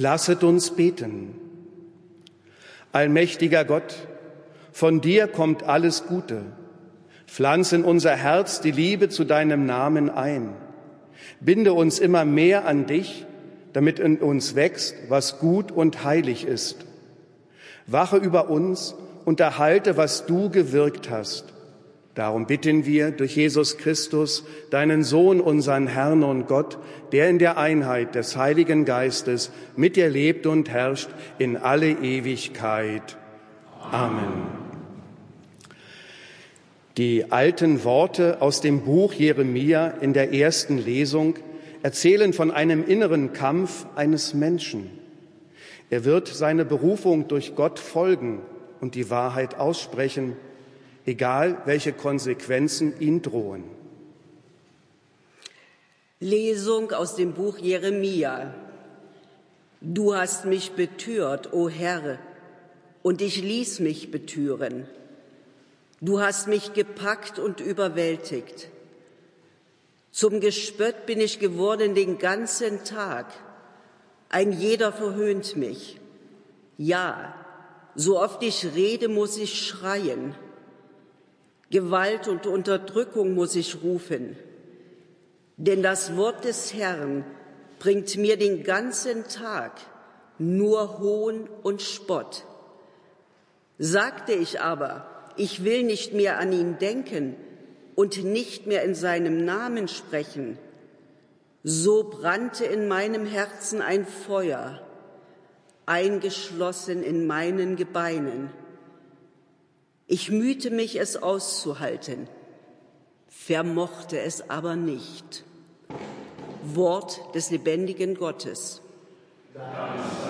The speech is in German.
Lasset uns beten. Allmächtiger Gott, von dir kommt alles Gute. Pflanze in unser Herz die Liebe zu deinem Namen ein. Binde uns immer mehr an dich, damit in uns wächst, was gut und heilig ist. Wache über uns und erhalte, was du gewirkt hast. Darum bitten wir durch Jesus Christus, deinen Sohn, unseren Herrn und Gott, der in der Einheit des Heiligen Geistes mit dir lebt und herrscht in alle Ewigkeit. Amen. Die alten Worte aus dem Buch Jeremia in der ersten Lesung erzählen von einem inneren Kampf eines Menschen. Er wird seine Berufung durch Gott folgen und die Wahrheit aussprechen, egal welche Konsequenzen ihn drohen. Lesung aus dem Buch Jeremia. Du hast mich betürt, o Herr, und ich ließ mich betüren. Du hast mich gepackt und überwältigt. Zum Gespött bin ich geworden den ganzen Tag. Ein jeder verhöhnt mich. Ja, so oft ich rede, muss ich schreien. Gewalt und Unterdrückung muss ich rufen. Denn das Wort des Herrn bringt mir den ganzen Tag nur Hohn und Spott. Sagte ich aber, ich will nicht mehr an ihn denken und nicht mehr in seinem Namen sprechen, so brannte in meinem Herzen ein Feuer, eingeschlossen in meinen Gebeinen. Ich mühte mich, es auszuhalten, vermochte es aber nicht. Wort des lebendigen Gottes. Dank.